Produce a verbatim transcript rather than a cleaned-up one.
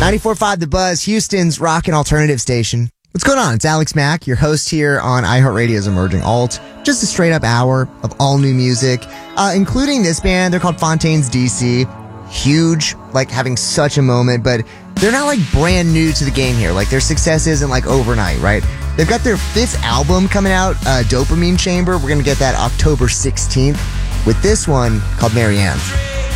ninety-four point five The Buzz, Houston's rock and alternative station. What's going on? It's Alex Mack, your host here on iHeartRadio's Emerging Alt. Just a straight up hour of all new music, uh, including this band. They're called Fontaines D C. Huge, like having such a moment, but they're not like brand new to the game here. Like their success isn't like overnight, right? They've got their fifth album coming out, uh, Dopamine Chamber. We're going to get that October sixteenth with this one called Marianne.